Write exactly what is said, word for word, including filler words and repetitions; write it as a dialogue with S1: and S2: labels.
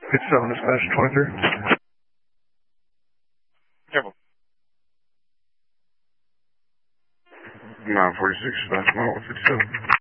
S1: fifty-seven dispatch twenty-three.
S2: Careful.
S1: nine forty-six dispatch one fifty-seven.